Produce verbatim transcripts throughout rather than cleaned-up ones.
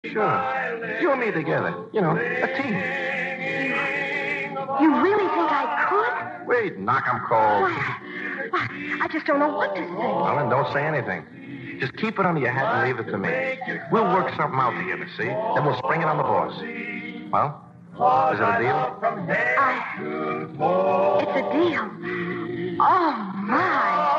Sure. You and me together. You know, a team. You really think I could? Wait, knock 'em cold. Why, why, I just don't know what to say. Well, then don't say anything. Just keep it under your hat and leave it to me. We'll work something out together, see? Then we'll spring it on the boss. Well, is it a deal? I... It's a deal. Oh, my.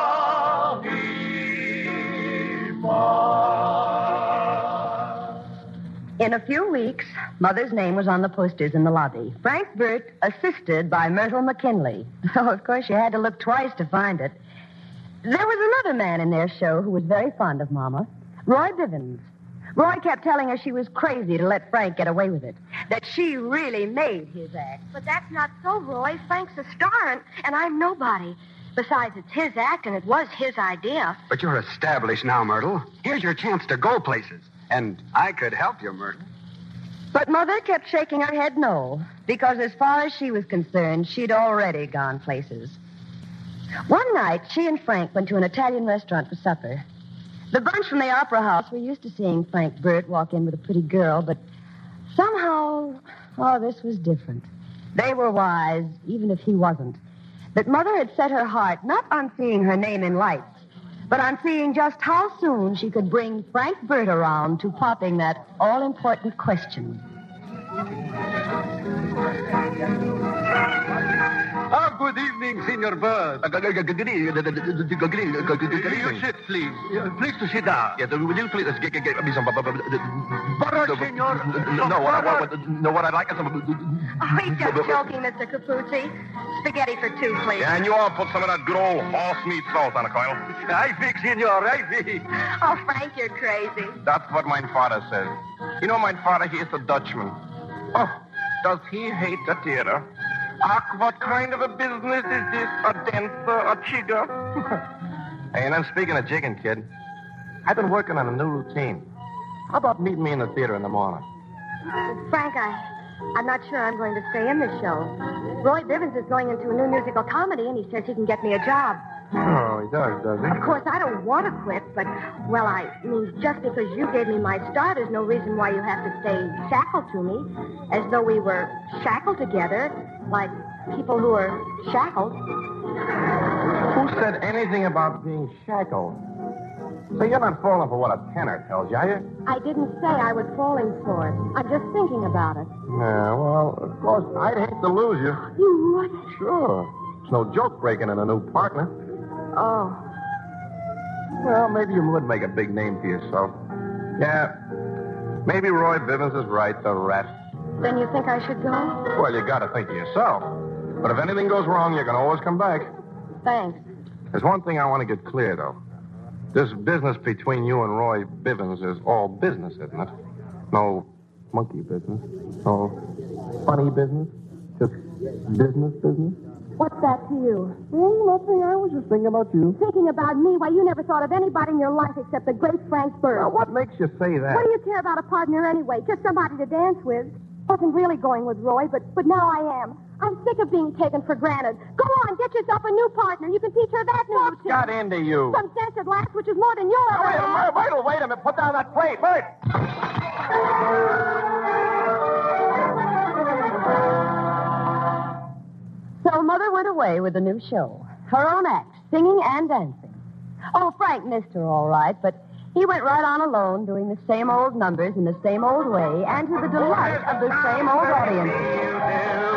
In a few weeks, Mother's name was on the posters in the lobby. Frank Burt, assisted by Myrtle McKinley. Oh, of course, you had to look twice to find it. There was another man in their show who was very fond of Mama, Roy Bivens. Roy kept telling her she was crazy to let Frank get away with it, that she really made his act. But that's not so, Roy. Frank's a star, and, and I'm nobody. Besides, it's his act, and it was his idea. But you're established now, Myrtle. Here's your chance to go places. And I could help you, Myrtle. But Mother kept shaking her head no, because as far as she was concerned, she'd already gone places. One night, she and Frank went to an Italian restaurant for supper. The bunch from the Opera House were used to seeing Frank Burt walk in with a pretty girl, but somehow, oh, this was different. They were wise, even if he wasn't. That Mother had set her heart not on seeing her name in lights, but on seeing just how soon she could bring Frank Burt around to popping that all-important question. Oh, good evening, Senor Burt. Good evening. Your seat, please. Uh, please to sit down. Yeah, will you please get, get, get me some... Butter, senor. No, what, what, what, no, what I'd like is some... Oh, he's just joking, Mister Capuzzi. Spaghetti for two, please. Yeah, and you all put some of that good old horse meat sauce on it, Coyle. I fix, senor, I fix. Oh, Frank, you're crazy. That's what my father says. You know, my father, he is a Dutchman. Oh, does he hate the theater? Ach, what kind of a business is this? A dancer, a chigger? Hey, and then speaking of jigging, kid, I've been working on a new routine. How about meeting me in the theater in the morning? Frank, I... I'm not sure I'm going to stay in this show. Roy Bivens is going into a new musical comedy, and he says he can get me a job. Oh, he does, does he? Of course, I don't want to quit, but, well, I mean, just because you gave me my start, there's no reason why you have to stay shackled to me, as though we were shackled together, like people who are shackled. Who said anything about being shackled? So you're not falling for what a tenor tells you, are you? I didn't say I was falling for it. I'm just thinking about it. Yeah, well, of course, I'd hate to lose you. You would? Sure. It's no joke breaking in a new partner. Oh. Well, maybe you would make a big name for yourself. Yeah, maybe Roy Bivens is right, the rat. Then you think I should go? Well, you got to think of yourself. But if anything goes wrong, you can always come back. Thanks. There's one thing I want to get clear, though. This business between you and Roy Bivens is all business, isn't it? No monkey business. No funny business. Just business business. What's that to you? Well, nothing. I was just thinking about you. Thinking about me? Why, you never thought of anybody in your life except the great Frank Burt. Now, what makes you say that? What do you care about a partner anyway? Just somebody to dance with. I wasn't really going with Roy, but, but now I am. I'm sick of being taken for granted. Go on, get yourself a new partner. You can teach her that new routine. Got into you. Some sense at last, which is more than you'll ever Wait, have. wait, wait, wait a minute. Put down that plate. Wait. So Mother went away with the new show. Her own act, singing and dancing. Oh, Frank missed her all right, but he went right on alone, doing the same old numbers in the same old way, and to the delight of the same old audience.